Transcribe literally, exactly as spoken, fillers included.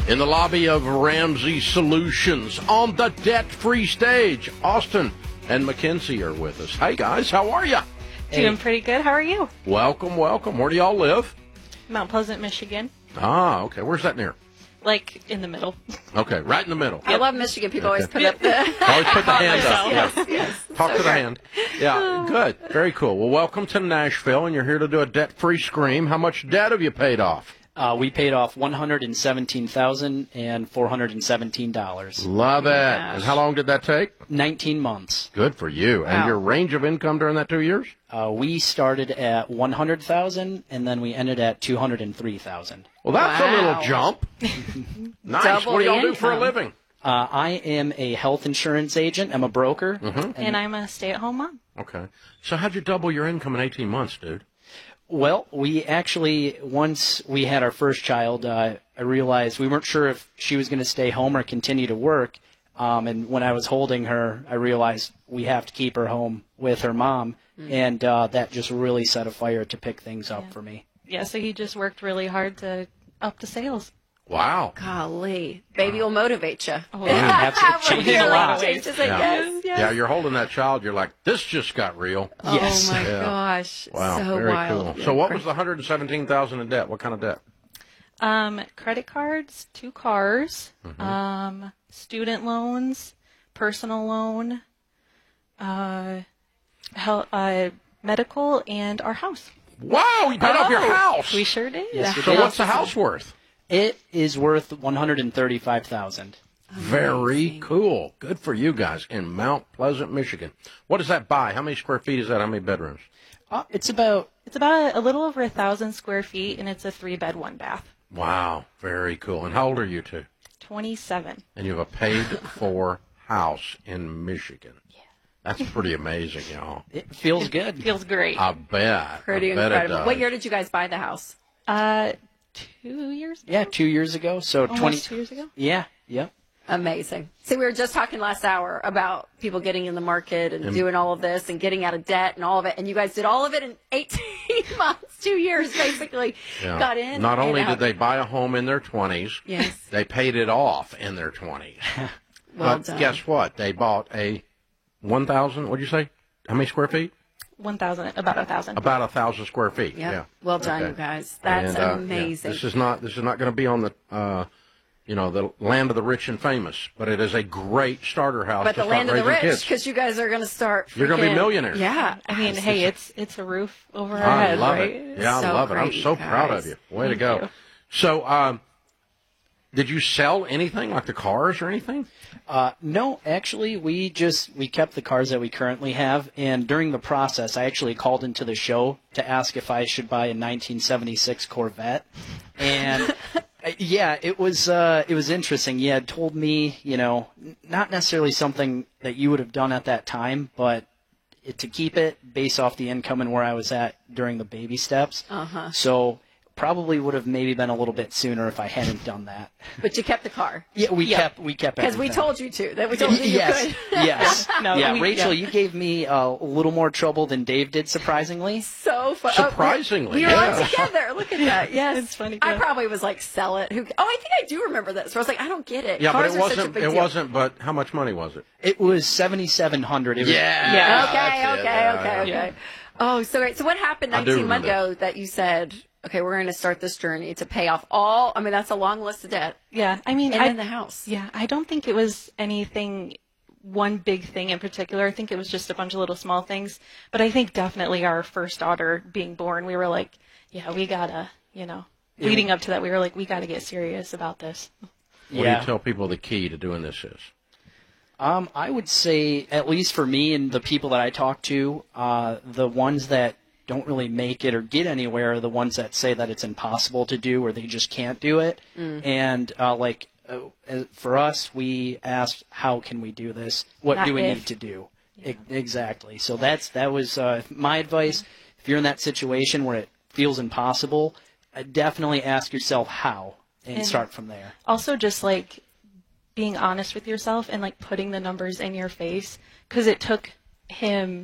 In the lobby of Ramsey Solutions on the debt-free stage, Austin and Mackenzie are with us. Hey, guys, how are you? Doing pretty good. How are you? Welcome, welcome. Where do y'all live? Mount Pleasant, Michigan. Ah, okay. Where's that near? Like in the middle. Okay, right in the middle. I love Michigan. People Okay. always put up the... Always put the hand up. Yes, Yeah. yes. Talk So to the great. hand. Yeah, good. Very cool. Well, welcome to Nashville, and you're here to do a debt-free scream. How much debt have you paid off? Uh, we paid off one hundred seventeen thousand four hundred seventeen dollars. Love it. gosh. And how long did that take? nineteen months. Good for you. And Wow. your range of income during that two years? Uh, we started at one hundred thousand dollars, and then we ended at two hundred three thousand dollars. Well, that's a Wow. little jump. Nice. Double What do the y'all do for a income. living? Uh, I am a health insurance agent. I'm a broker. And I'm a stay-at-home mom. Okay. So how'd you double your income in eighteen months, dude? Well, we actually, once we had our first child, uh, I realized we weren't sure if she was going to stay home or continue to work. Um, and when I was holding her, I realized we have to keep her home with her mom. And uh, that just really set a fire to pick things up Yeah. for me. Yeah, so he just worked really hard to up the sales. Wow. Golly. Baby will motivate you. Oh, absolutely. Changes a lot. Changes it, Yeah. yes. Yeah, you're holding that child. You're like, this just got real. Yes. Oh, my Yeah. gosh. Wow. So Very wild. cool. So what was the one hundred seventeen thousand dollars in debt? What kind of debt? Um, credit cards, two cars, um, student loans, personal loan, uh, hel- uh, medical, and our house. Wow, you paid off your house. We sure did. Yes, we So did. what's the house worth? It is worth one hundred thirty-five thousand dollars. Very cool. Good for you guys in Mount Pleasant, Michigan. What does that buy? How many square feet is that? How many bedrooms? Uh, it's about It's about a, a little over a thousand square feet, and it's a three-bed, one-bath. Wow, very cool. And how old are you two? Twenty-seven. And you have a paid-for house in Michigan. Yeah. That's pretty amazing, y'all. it feels good. Feels great. I bet. Pretty I bet it incredible. does. What year did you guys buy the house? Uh, two years. Yeah, two years ago. So Almost twenty. two years ago. Yeah, yeah. Amazing. See, we were just talking last hour about people getting in the market and, And- doing all of this and getting out of debt and all of it. And you guys did all of it in eighteen months, two years, basically. Yeah. Got in. Not and only out. did they buy a home in their twenties, Yes. they paid it off in their twenties. Well but done. guess what? They bought a one thousand, what'd you say? How many square feet? One thousand, about a thousand. About a thousand square feet. Yep. Yeah. Well done, Okay. you guys. That's And, uh, yeah, amazing. This is not this is not going to be on the uh, you know the land of the rich and famous, but it is a great starter house But to the start land of the raising rich, kids. because you guys are going to start. You're gonna be freaking- millionaires. Yeah. I mean, hey, it's it's a roof over our I head, love right? it. Yeah, I So love it. I'm great, so you proud of guys. you. Way to Thank go. you. So, um, did you sell anything like the cars or anything? Uh, no, actually, we just we kept the cars that we currently have, and during the process, I actually called into the show to ask if I should buy a nineteen seventy-six Corvette, and uh, yeah, it was uh, it was interesting. You had told me, you know, n- not necessarily something that you would have done at that time, but it, to keep it based off the income and where I was at during the baby steps. Uh-huh. So probably would have maybe been a little bit sooner if I hadn't done that. But you kept the car. Yeah, we Yeah. kept we kept Because we everything. told you to. That we told you you yes, could. yes. No, yeah, we- Rachel, yeah. you gave me uh, a little more trouble than Dave did, surprisingly. So fun. Surprisingly, we were yeah. on together. Look at that. Yes, It's funny, I too. probably was like, sell it. Who? Oh, I think I do remember this. Where I was like, I don't get it. Yeah, Cars but it are such a wasn't. big It deal. wasn't. But how much money was it? It was seventy-seven hundred. It was, Yeah. Yeah. Okay, that's it. okay, Yeah, okay, yeah. okay. Oh, so great. So what happened I do nineteen months remember ago that you said, okay, we're going to start this journey to pay off all? I mean, that's a long list of debt. Yeah, I mean, And I, in the house. yeah, I don't think it was anything, one big thing in particular. I think it was just a bunch of little small things. But I think definitely our first daughter being born, we were like, yeah, we gotta, you know, leading up to that, we were like, we gotta get serious about this. What do Yeah. you tell people the key to doing this is? Um, I would say, at least for me and the people that I talk to, uh, the ones that don't really make it or get anywhere are the ones that say that it's impossible to do or they just can't do it. And uh, like uh, uh, for us, we asked, how can we do this? What Not do we if. need to do? E- exactly. So that's that was uh, my advice. If you're in that situation where it feels impossible, uh, definitely ask yourself how and, And- start from there. Also, just like being honest with yourself and like putting the numbers in your face, because it took him